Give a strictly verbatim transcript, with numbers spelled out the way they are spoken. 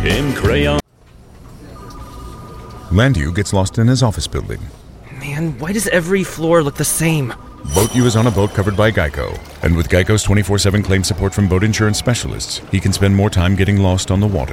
in crayon. Landu gets lost in his office building. Man, why does every floor look the same? BoatU is on a boat covered by Geico. And with Geico's twenty-four seven claim support from boat insurance specialists, he can spend more time getting lost on the water.